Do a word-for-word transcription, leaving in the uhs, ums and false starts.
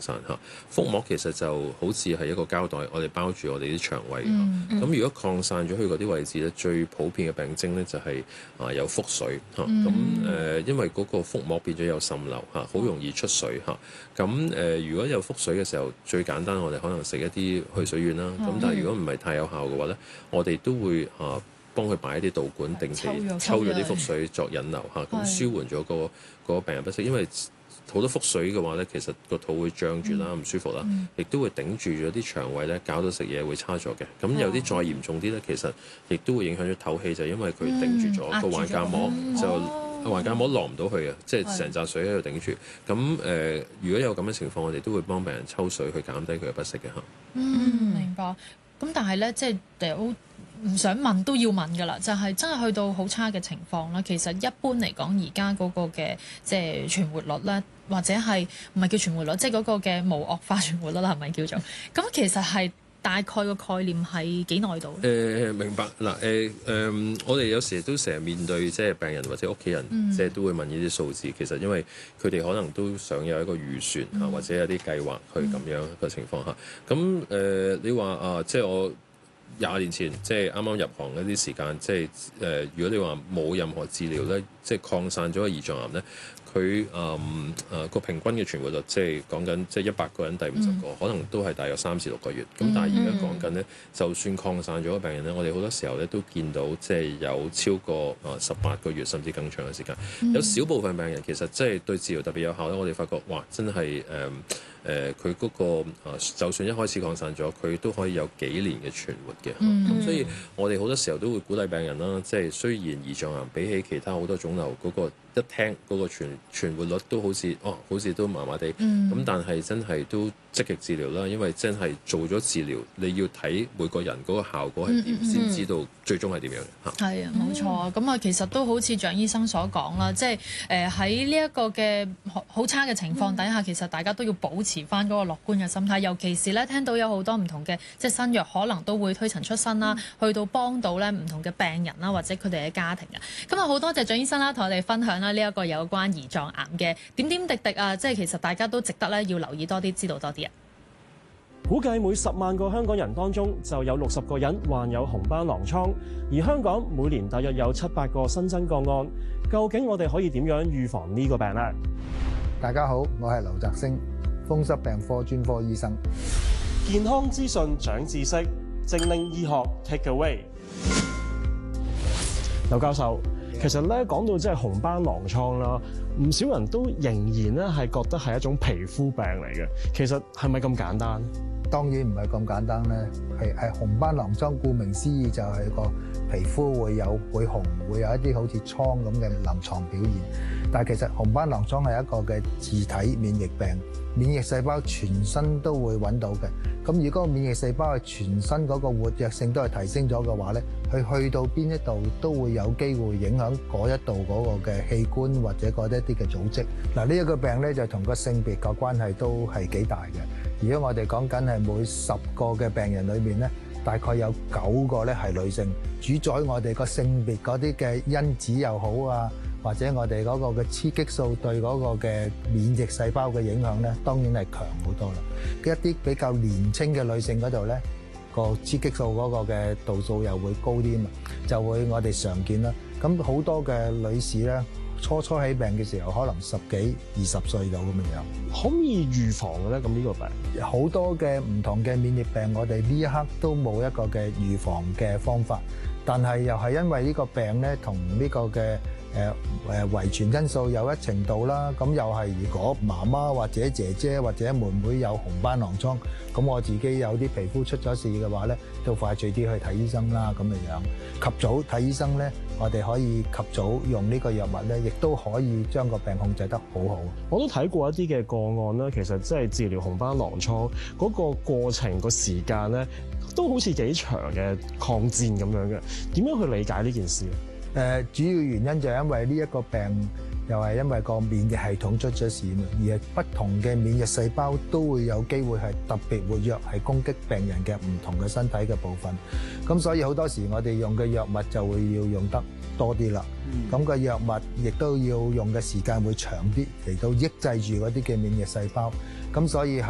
散嚇。腹膜其實就好似係一個膠袋，我哋包住我哋啲腸胃。咁、 嗯嗯、 如果擴散咗去嗰啲位置咧，最普遍嘅病徵咧就係、是、啊有腹水嚇。咁誒、 嗯呃，因為嗰個腹膜變咗有滲漏嚇，好容易出水嚇。咁誒、呃，如果有腹水嘅時候，最簡單我哋可能食一啲去水丸啦。咁、嗯、但係如果唔係太有效嘅話咧，我哋都會啊幫佢擺一啲導管，定期抽咗啲腹水作引流嚇，咁舒緩咗個個病人不適。因為好多腹水嘅話咧，其實個肚會脹住啦，唔舒服啦，亦、嗯、都會頂住咗啲腸胃咧，搞到食嘢會差咗嘅。咁有啲再嚴重啲咧，其實亦都會影響咗透氣，就係、因為佢頂住咗個橫膈膜，嗯、就橫膈膜落唔到去啊，即係成紮水喺度頂住。咁誒、呃，如果有咁嘅情況，我哋都會幫病人抽水去減低佢嘅不適嘅嚇。 嗯，明白。咁但係咧，即係誒唔想問都要問㗎啦，就係、是、真係去到好差嘅情況啦。其實一般嚟講，而家嗰個嘅即係存活率咧，或者係唔係叫存活率，即係嗰個嘅無惡化存活率啦，係咪叫做？咁其實係大概個概念係幾耐度？誒、 呃、明白嗱誒誒，我哋有時都成日面對即係病人或者屋企人，嗯、即係都會問呢啲數字。其實因為佢哋可能都想有一個預算嚇，嗯、或者有啲計劃去咁樣嘅情況下。咁誒、呃，你話啊，即係我。廿年前即係啱啱入行嗰啲時間，即係誒、呃，如果你話冇任何治療咧，即係擴散咗個胰臟癌咧，佢誒誒個平均嘅存活率，即係講緊即係一百個人第五十個，嗯、可能都係大約三至六個月。咁、嗯、但係而家講緊咧，就算擴散咗個病人咧，我哋好多時候咧都見到即係有超過誒十八個月甚至更長嘅時間。嗯、有少部分病人其實即係對治療特別有效咧，我哋發覺哇，真係誒。呃誒佢嗰個、呃、就算一開始擴散咗，佢都可以有幾年嘅存活嘅。咁、嗯、所以我哋好多時候都會鼓勵病人啦，即係雖然胰臟癌比起其他好多腫瘤嗰、嗰個一聽嗰個存存活率都好似哦，好似都麻麻地。咁、嗯、但係真係都積極治療啦，因為真係做咗治療，你要睇每個人嗰個效果係點，先、嗯嗯、知道最終係點樣嘅嚇。係啊， 冇錯啊。咁啊，其實都好似蔣醫生所講啦，即係誒喺呢一個嘅好差嘅情況底下，嗯、其實大家都要保持翻嗰個樂觀嘅心態，尤其是咧聽到有好多唔同嘅即係新藥可能都會推陳出新啦，嗯、去到幫到咧唔同嘅病人啦，或者佢哋嘅家庭啊。咁啊，好多謝蔣醫生啦，同我哋分享啦呢一個有關胰臟癌嘅點點滴滴啊，即係其實大家都值得咧要留意多啲，知道多啲啊。 估計每十萬個香港人當中就有六十個人患有紅斑狼瘡，而香港每年大約有七八個新增個案。究竟我哋可以點樣預防呢個病呢？ 大家好，我係劉澤星，風濕病科專科醫生。 健康資訊長知識，精靈醫學 Take Away。劉教授，其實咧講到即係紅斑狼瘡啦，唔少人都仍然咧係覺得係一種皮膚病嚟嘅。其實係咪咁簡單？ 當然唔係咁簡單咧，係係紅斑狼瘡，顧名思義就係個皮膚會有會紅，會有一啲好似瘡咁嘅臨床表現。但係其實紅斑狼瘡係一個嘅自體免疫病，免疫細胞全身都會揾到嘅。咁如果個免疫細胞係全身嗰個活躍性都係提升咗嘅話咧，佢去到邊一度都會有機會影響嗰一度嗰個嘅器官或者嗰一啲嘅組織。嗱，呢一個病咧就同個性別個關係都係幾大嘅。如果我哋講緊係每十個嘅病人裏面咧，大概有九個咧係女性，主宰我哋個性別嗰啲嘅因子又好啊，或者我哋嗰個嘅雌激素對嗰個嘅免疫細胞嘅影響咧，當然係強好多啦。一啲比較年輕嘅女性嗰度咧，個雌激素嗰個嘅度數又會高啲嘛，就會我哋常見啦。咁好多嘅女士咧，初初起病嘅時候，可能十幾、二十歲到咁樣樣， 可唔可以預防嘅咧？咁呢個病好多嘅唔同嘅免疫病，我哋呢一刻都冇一個嘅預防嘅方法，但係又係因為呢個病咧，同呢個嘅誒誒遺傳因素有一程度啦。咁又係如果媽媽或者姐姐或者妹妹有紅斑狼瘡，咁我自己有啲皮膚出咗事嘅話咧，都快脆啲去睇醫生啦。咁嘅樣及早睇醫生咧，我哋可以及早用呢個藥物咧，亦都可以將個病控制得好好。 我都睇過一啲嘅個案啦，其實即係治療紅斑狼瘡嗰個過程個時間咧，都好似幾長嘅抗戰咁樣嘅。點樣去理解呢件事咧？ 誒、呃，主要原因就係因為呢一個病又係因為個免疫系統出咗事嘛，而係不同嘅免疫細胞都會有機會係特別活躍，係攻擊病人嘅唔同嘅身體嘅部分。咁所以好多時我哋用嘅藥物就會要用得多啲啦。咁、嗯、個藥物亦都要用嘅時間會長啲，嚟到抑制住嗰啲嘅免疫細胞。咁所以喺